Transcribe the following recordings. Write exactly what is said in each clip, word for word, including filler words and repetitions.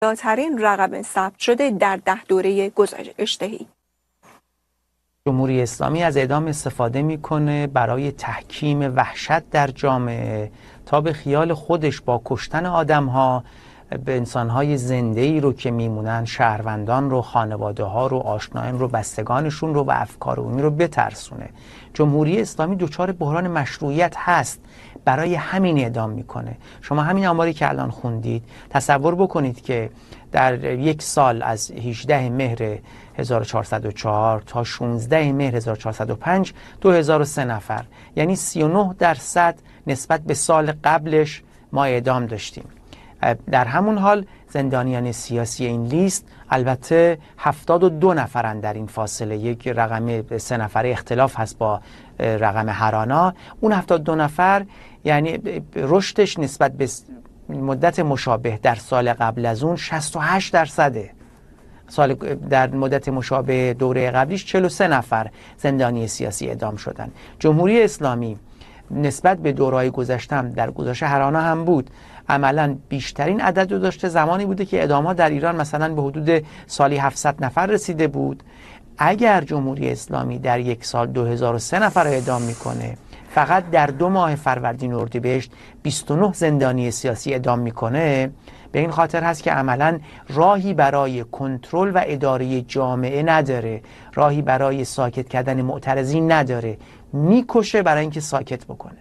بالاترین رقم ثبت شده در ده دوره گذشته‌ای. جمهوری اسلامی از اعدام استفاده میکنه برای تحکیم وحشت در جامعه تا به خیال خودش با کشتن آدم‌ها به انسان‌های زنده‌ای رو که میمونن، شهروندان رو، خانواده‌ها رو، آشنایان رو، بستگانشون رو و افکار عمومی رو بترسونه. جمهوری اسلامی دچار بحران مشروعیت هست، برای همین اعدام میکنه. شما همین آماری که الان خوندید تصور بکنید که در یک سال از هجدهم مهر هزار و چهارصد و چهار تا شانزدهم مهر هزار و چهارصد و پنج دو هزار و سه نفر، یعنی سی و نه درصد نسبت به سال قبلش ما اعدام داشتیم. در همون حال زندانیان سیاسی این لیست البته هفتاد و دو نفرن در این فاصله، یک رقم سه نفره اختلاف هست با رقم هرانا. اون هفتاد و دو نفر یعنی رشدش نسبت به مدت مشابه در سال قبل از اون شصت و هشت درصده. سال در مدت مشابه دوره قبلیش چهل و سه نفر زندانی سیاسی اعدام شدن. جمهوری اسلامی نسبت به دورهای گذشته هم در گذشته هرانا هم بود، عملا بیشترین عدد رو داشته. زمانی بوده که اعدامات در ایران مثلا به حدود سالی هفتصد نفر رسیده بود. اگر جمهوری اسلامی در یک سال دو هزار و سه نفر اعدام میکنه، فقط در دو ماه فروردین و اردیبهشت بیست و نه زندانی سیاسی اعدام میکنه، به این خاطر هست که عملا راهی برای کنترل و اداره جامعه نداره، راهی برای ساکت کردن معترضین نداره، میکشه برای اینکه ساکت بکنه.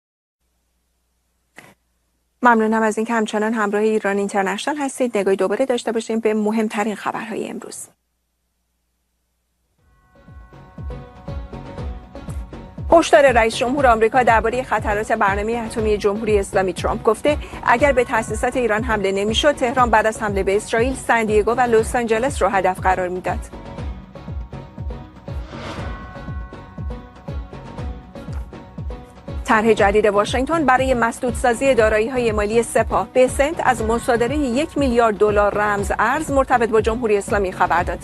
ممنونم از اینکه همچنان همراه ایران اینترنشنال هستید. نگاهی دوباره داشته باشیم به مهمترین خبرهای امروز. هشدار رئیس جمهور آمریکا درباره خطرات برنامه اتمی جمهوری اسلامی. ترامپ گفته اگر به تأسیسات ایران حمله نمیشد، تهران بعد از حمله به اسرائیل سن دیگو و لس آنجلس را هدف قرار میداد. طرح جدید واشنگتن برای مسدودسازی دارایی‌های مالی سپاه به سنت از مصادره یک میلیارد دلار رمز ارز مرتبط با جمهوری اسلامی خبر داد.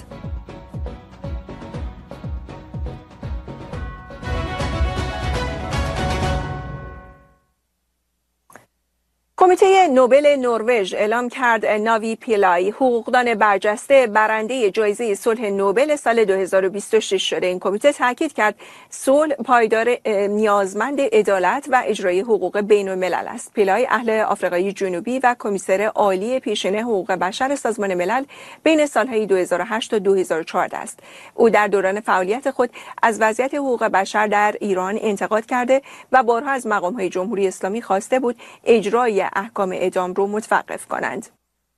کمیته نوبل نروژ اعلام کرد ناوی پیلای حقوقدان برجسته برنده جایزه صلح نوبل سال دو هزار و بیست و شش شده. این کمیته تاکید کرد صلح پایدار، نیازمند عدالت و اجرای حقوق بین الملل است. پیلای اهل آفریقای جنوبی و کمیسر عالی پیشین حقوق بشر سازمان ملل بین سالهای دو هزار و هشت تا دو هزار و چهارده است. او در دوران فعالیت خود از وضعیت حقوق بشر در ایران انتقاد کرده و بارها از مقام‌های جمهوری اسلامی خواسته بود اجرای احکام اعدام رو متوقف کنند.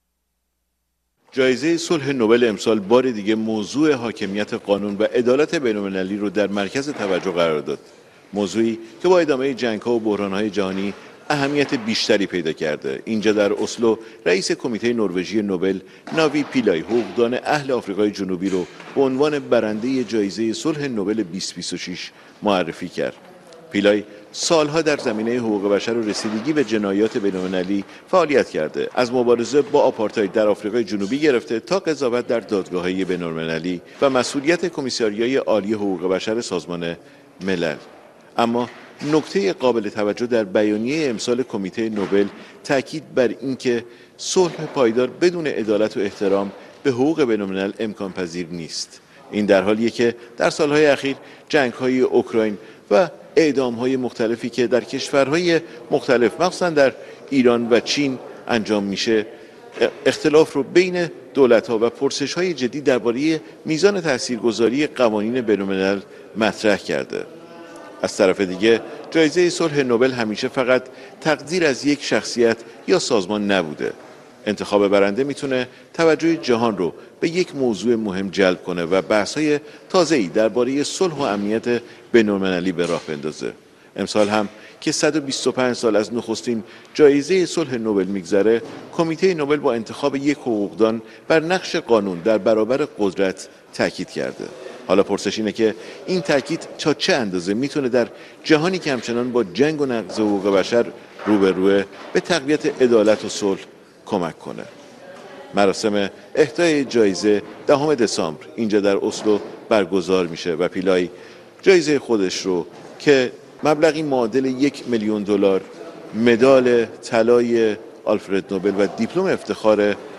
جایزه صلح نوبل امسال بار دیگه موضوع حاکمیت قانون و عدالت بین‌المللی رو در مرکز توجه قرار داد. موضوعی که با ادامه جنگ‌ها و بحران‌های جهانی اهمیت بیشتری پیدا کرده. اینجا در اسلو رئیس کمیته نروژی نوبل ناوی پیلای حقوقدان اهل آفریقای جنوبی رو به عنوان برنده جایزه صلح نوبل بیست بیست و شش معرفی کرد. پیلای سالها در زمینه حقوق بشر و رسیدگی به جنایات بین‌المللی فعالیت کرده. از مبارزه با آپارتاید در آفریقای جنوبی گرفته تا قضاوت در دادگاه‌های بین‌المللی و مسئولیت کمیساریای عالی حقوق بشر سازمان ملل. اما نکته قابل توجه در بیانیه امسال کمیته نوبل تاکید بر اینکه صلح پایدار بدون عدالت و احترام به حقوق بین‌الملل امکان پذیر نیست. این در حالیه که در سالهای اخیر جنگ‌های اوکراین و اعدام‌های مختلفی که در کشورهای مختلف مخصوصا در ایران و چین انجام میشه اختلاف رو بین دولت‌ها و پرسش‌های جدی درباره میزان تاثیرگذاری قوانین بین‌الملل مطرح کرده. از طرف دیگه جایزه صلح نوبل همیشه فقط تقدیر از یک شخصیت یا سازمان نبوده. انتخاب برنده میتونه توجه جهان رو به یک موضوع مهم جلب کنه و بحث‌های تازه‌ای درباره صلح و امنیت بین‌المللی به راه بندازه. امسال هم که صد و بیست و پنج سال از نخستین جایزه صلح نوبل میگذره، کمیته نوبل با انتخاب یک حقوقدان بر نقش قانون در برابر قدرت تاکید کرده. حالا پرسش اینه که این تاکید تا چه اندازه میتونه در جهانی که همچنان با جنگ و نقض حقوق بشر روبروه به تقویت عدالت و صلح کمک کنه. مراسم اهدای جایزه دهم دسامبر اینجا در اسلو برگزار میشه و پیلای جایزه خودش رو که مبلغی معادل یک میلیون دلار، مدال طلای آلفرد نوبل و دیپلم افتخار